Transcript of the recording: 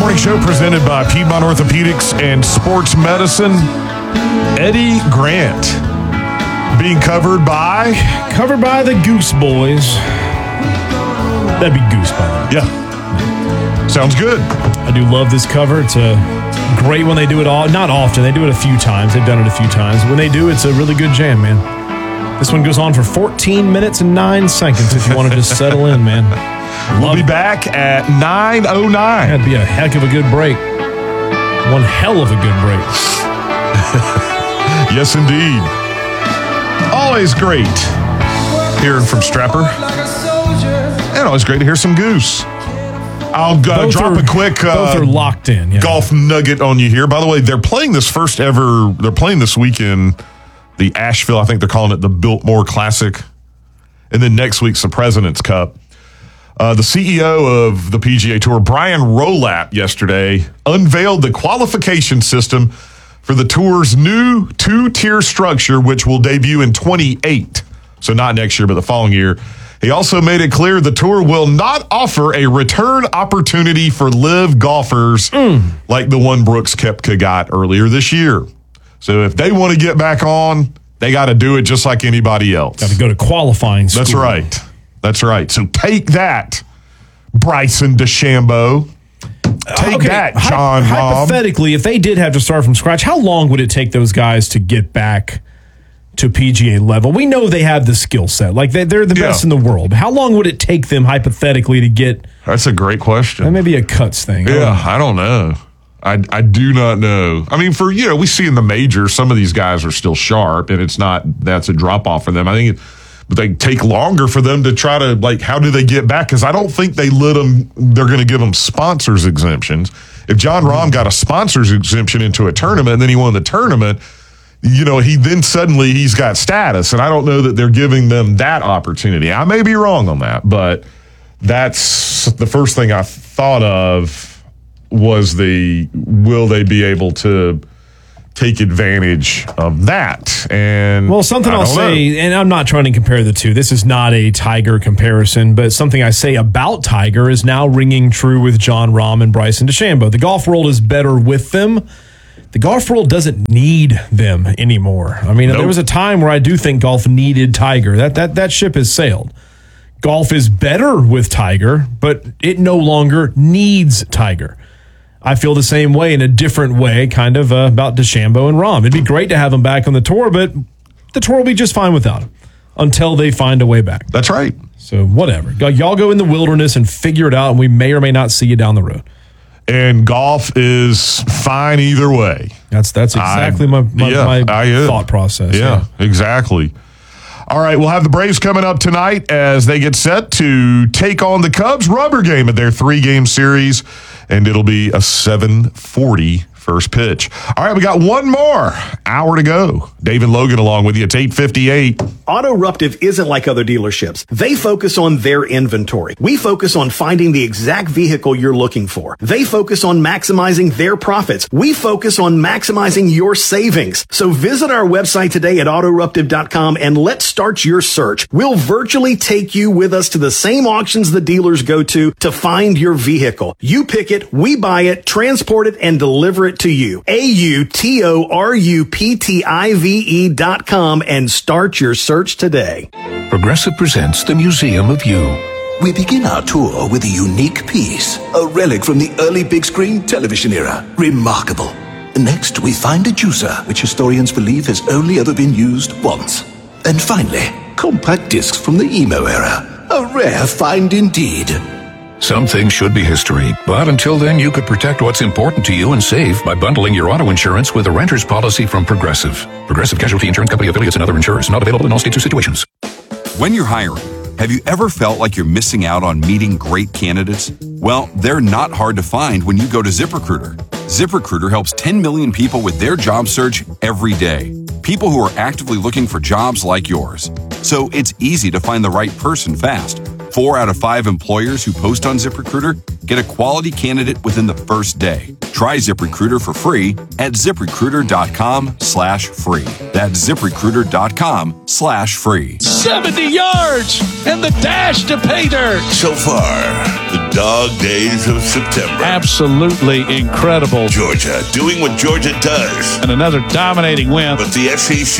Morning Show presented by Piedmont Orthopedics and Sports Medicine. Eddie Grant being covered by the Goose Boys. That'd be Goose, by the way. Yeah. Sounds good. I do love this cover. It's great when they do it all. Not often. They do it a few times. They've done it a few times. When they do, it's a really good jam, man. This one goes on for 14 minutes and 9 seconds if you want to just settle in, man. We'll be back at 9:09. That'd be a heck of a good break. One hell of a good break. Yes, indeed. Always great hearing from Strapper. And always great to hear some Goose. I'll drop a quick both are locked in, yeah. Golf nugget on you here. By the way, they're playing this weekend, the Asheville, I think they're calling it the Biltmore Classic. And then next week's the President's Cup. The CEO of the PGA Tour, Brian Rolapp, yesterday unveiled the qualification system for the tour's new 2-tier structure, which will debut in 2028. So not next year, but the following year. He also made it clear the tour will not offer a return opportunity for live golfers like the one Brooks Koepka got earlier this year. So if they want to get back on, they got to do it just like anybody else. Got to go to qualifying school. That's right. So take that, Bryson DeChambeau. Take that, Jon Rahm. Hypothetically, if they did have to start from scratch, how long would it take those guys to get back to PGA level? We know they have the skill set. Like, they're the best in the world. How long would it take them, hypothetically, to get... That's a great question. That may be a cuts thing. I don't know. I do not know. I mean, we see in the majors, some of these guys are still sharp, and that's a drop-off for them. I think but they take longer for them to try to, how do they get back? Because I don't think they're going to give them sponsors exemptions. If Jon Rahm got a sponsors exemption into a tournament and then he won the tournament, he's got status. And I don't know that they're giving them that opportunity. I may be wrong on that, but that's the first thing I thought of was will they be able to take advantage of that? And something I'll say, and I'm not trying to compare the two. This is not a Tiger comparison, but something I say about Tiger is now ringing true with Jon Rahm and Bryson DeChambeau. The golf world is better with them. The golf world doesn't need them anymore. I mean, There was a time where I do think golf needed Tiger. That ship has sailed. Golf is better with Tiger, but it no longer needs Tiger. I feel the same way in a different way, kind of about DeChambeau and Rahm. It'd be great to have them back on the tour, but the tour will be just fine without them until they find a way back. That's right. So whatever. Y'all go in the wilderness and figure it out, and we may or may not see you down the road. And golf is fine either way. That's exactly my thought process. Yeah, exactly. All right, we'll have the Braves coming up tonight as they get set to take on the Cubs rubber game at their 3-game series, and it'll be a 7:40 first pitch. All right, we got one more hour to go. Dave and Logan along with you. It's 8:58. Autoruptive isn't like other dealerships. They focus on their inventory. We focus on finding the exact vehicle you're looking for. They focus on maximizing their profits. We focus on maximizing your savings. So visit our website today at autoruptive.com and let's start your search. We'll virtually take you with us to the same auctions the dealers go to find your vehicle. You pick it, we buy it, transport it, and deliver it to you. autoruptive.com and start your search today. Progressive presents the Museum of You. We begin our tour with a unique piece, a relic from the early big screen television era. Remarkable. Next, we find a juicer, which historians believe has only ever been used once. And finally, compact discs from the emo era. A rare find indeed. Some things should be history, but until then, you could protect what's important to you and save by bundling your auto insurance with a renter's policy from Progressive. Progressive Casualty Insurance Company affiliates and other insurers. Not available in all states or situations. When you're hiring, have you ever felt like you're missing out on meeting great candidates? Well, they're not hard to find when you go to ZipRecruiter. ZipRecruiter helps 10 million people with their job search every day. People who are actively looking for jobs like yours. So it's easy to find the right person fast. 4 out of 5 employers who post on ZipRecruiter get a quality candidate within the first day. Try ZipRecruiter for free at ZipRecruiter.com/free. That's ZipRecruiter.com/free. 70 yards and the dash to pay dirt. So far, the dog days of September. Absolutely incredible. Georgia doing what Georgia does. And another dominating win. But the SEC